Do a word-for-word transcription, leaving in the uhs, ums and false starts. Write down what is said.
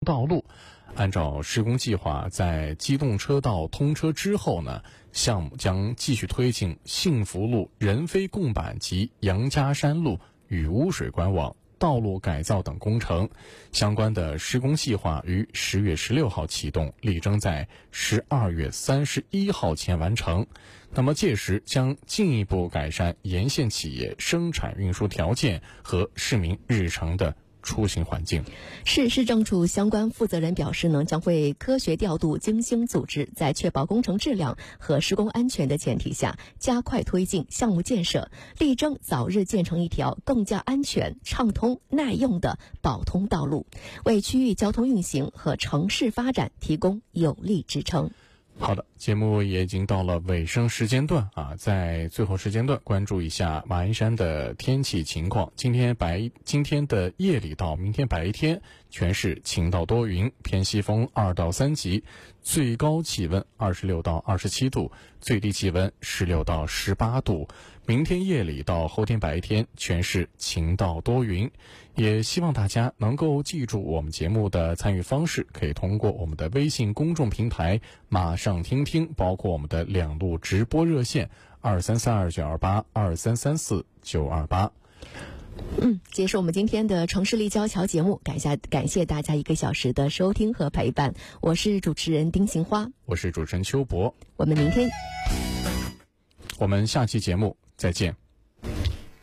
道路。按照施工计划，在机动车道通车之后呢，项目将继续推进幸福路人飞共板及杨家山路与污水管网道路改造等工程，相关的施工计划于十月十六号启动，力争在十二月三十一号前完成。那么届时将进一步改善沿线企业生产运输条件和市民日常的出行环境。 市市政处相关负责人表示呢，将会科学调度、精心组织，在确保工程质量和施工安全的前提下，加快推进项目建设，力争早日建成一条更加安全、畅通、耐用的保通道路，为区域交通运行和城市发展提供有力支撑。 好的，节目也已经到了尾声时间段啊，在最后时间段关注一下马鞍山的天气情况。今天白今天的夜里到明天白天全是晴到多云，偏西风二到三级，最高气温二十六到二十七度，最低气温十六到十八度。明天夜里到后天白天全是晴到多云。也希望大家能够记住我们节目的参与方式，可以通过我们的微信公众平台马上听听，包括我们的两路直播热线二三三二九二八、二三三四九二八。 嗯，结束我们今天的城市立交桥节目，感谢感谢大家一个小时的收听和陪伴。我是主持人丁行花， 我是主持人邱博， 我们明天， 我们下期节目再见。